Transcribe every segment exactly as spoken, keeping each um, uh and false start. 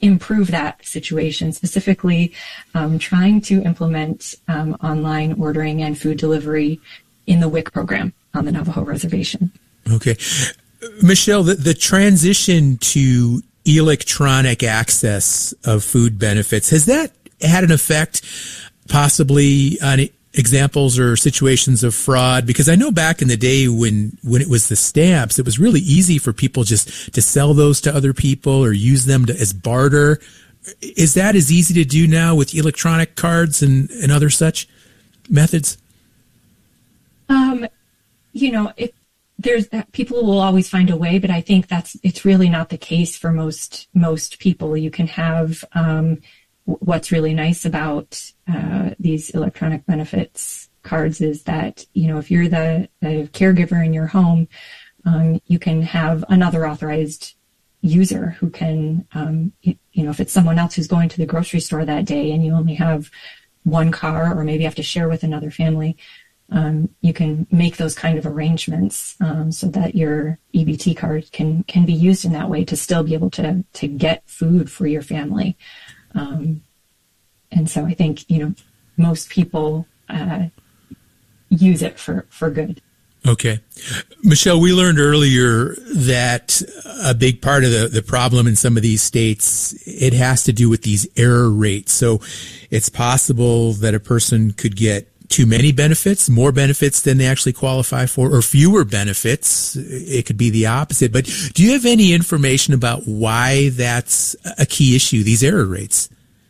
improve that situation, specifically um, trying to implement um, online ordering and food delivery in the W I C program on the Navajo Reservation. Okay. Michelle, the, the transition to electronic access of food benefits, has that had an effect possibly on examples or situations of fraud? Because I know back in the day when, when it was the stamps, it was really easy for people just to sell those to other people or use them to, as barter. Is that as easy to do now with electronic cards and, and other such methods? Um, you know, if there's people will always find a way, but I think that's, it's really not the case for most, most people. You can have, um, what's really nice about uh, these electronic benefits cards is that, you know, if you're the, the caregiver in your home, um, you can have another authorized user who can, um, you, you know, if it's someone else who's going to the grocery store that day and you only have one car or maybe have to share with another family, um, you can make those kind of arrangements um, so that your E B T card can can be used in that way to still be able to to get food for your family. Um, and so I think, you know, most people uh, use it for, for good. Okay. Michelle, we learned earlier that a big part of the, the problem in some of these states, it has to do with these error rates. So it's possible that a person could get too many benefits, more benefits than they actually qualify for, or fewer benefits. It could be the opposite. But do you have any information about why that's a key issue, these error rates?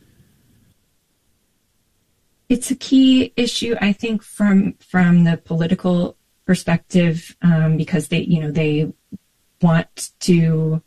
It's a key issue, I think, from from the political perspective, um, because they, you know, they want to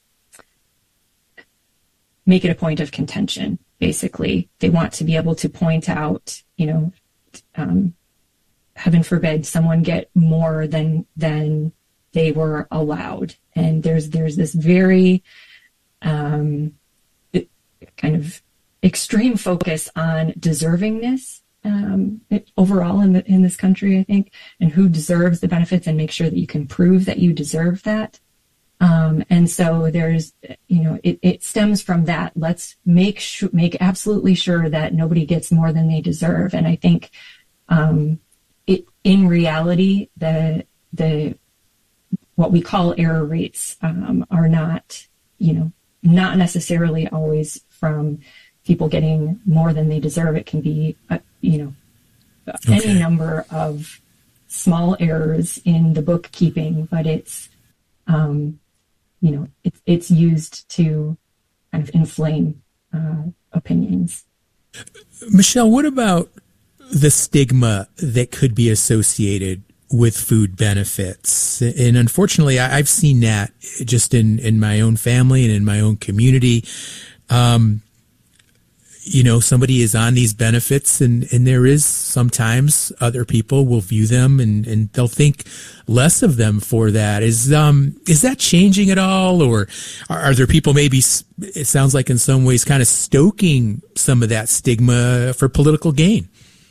make it a point of contention. Basically, they want to be able to point out, you know, um, heaven forbid someone get more than than they were allowed, and there's there's this very um, kind of extreme focus on deservingness. Um, it, overall in the, in this country, I think, and who deserves the benefits and make sure that you can prove that you deserve that. Um, and so there's, you know, it, it stems from that. Let's make sure, make absolutely sure that nobody gets more than they deserve. And I think, um, it, in reality, the, the, what we call error rates, um, are not, you know, not necessarily always from people getting more than they deserve. It can be, uh, you know, okay. any number of small errors in the bookkeeping, but it's, um, you know, it's it's used to kind of inflame uh, opinions. Michelle, what about the stigma that could be associated with food benefits? And unfortunately, I've seen that just in, in my own family and in my own community. Um, you know, somebody is on these benefits and, and there is sometimes other people will view them and, and they'll think less of them for that. Is, um, is that changing at all? Or are, are there people maybe, it sounds like in some ways kind of stoking some of that stigma for political gain?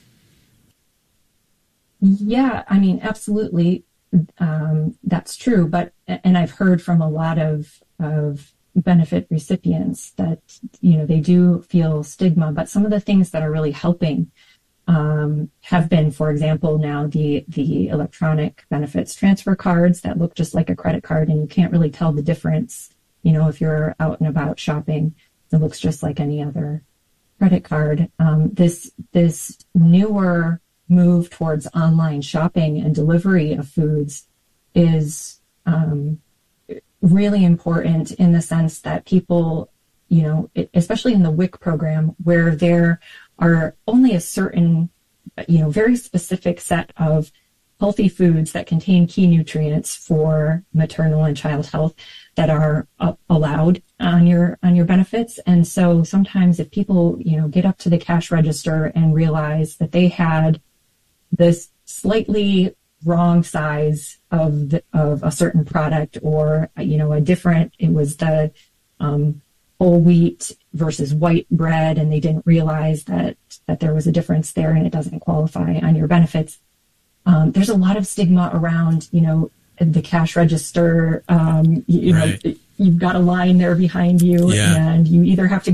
Yeah, I mean, absolutely. Um, that's true. But, and I've heard from a lot of, of, benefit recipients that, you know, they do feel stigma, but some of the things that are really helping um, have been, for example, now the the electronic benefits transfer cards that look just like a credit card and you can't really tell the difference. You know, if you're out and about shopping, it looks just like any other credit card. Um, this this newer move towards online shopping and delivery of foods is um, really important in the sense that people, you know, especially in the W I C program, where there are only a certain, you know, very specific set of healthy foods that contain key nutrients for maternal and child health that are uh, allowed on your on your benefits. And so sometimes if people, you know, get up to the cash register and realize that they had this slightly wrong size of the, of a certain product, or, you know, a different, it was the um, whole wheat versus white bread, and they didn't realize that that there was a difference there and it doesn't qualify on your benefits. Um, there's a lot of stigma around, you know, the cash register. Um, you, you right. know, you've got a line there behind you, yeah. and you either have to